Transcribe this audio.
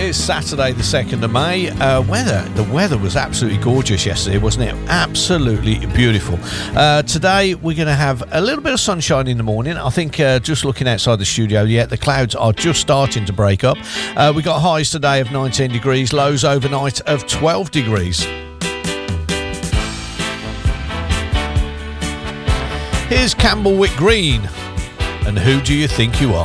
It's Saturday the 2nd of May. The weather was absolutely gorgeous yesterday, wasn't it? Absolutely beautiful. Today we're going to have a little bit of sunshine in the morning. I think just looking outside the studio, the clouds are just starting to break up. We got highs today of 19 degrees, lows overnight of 12 degrees. Here's Campbell Wick Green, and Who Do You Think You Are?